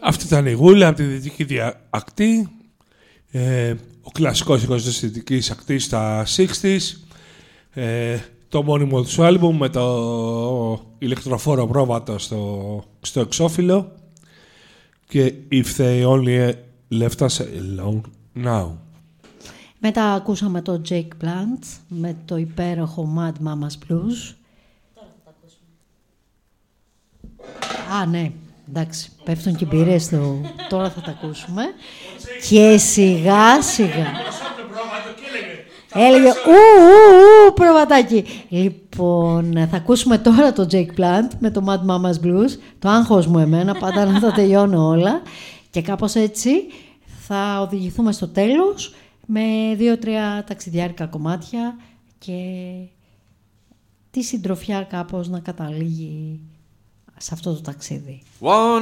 Αυτή ήταν η Γούλα από τη δυτική ακτή. Ο κλασικός ήχος της δυτικής ακτής στα 60's. Το μόνιμο του άλμπουμ με το ηλεκτροφόρο πρόβατο στο εξώφυλλο. Και If They Only Left Us Alone Now. Μετά ακούσαμε το Jake Plant με το υπέροχο Mad Mama's Blues. Α, ναι, εντάξει, πέφτουν και μπειρές τώρα θα τα ακούσουμε. Και σιγά σιγά έλεγε προβατάκι. Λοιπόν, θα ακούσουμε τώρα το Jake Plant με το Mad Mama's Blues. Το άγχος μου εμένα, πάντα να τα τελειώνω όλα. Και κάπως έτσι θα οδηγηθούμε στο τέλος με 2-3 ταξιδιάρικα κομμάτια και τη συντροφιά κάπως να καταλήγει σε αυτό το ταξίδι.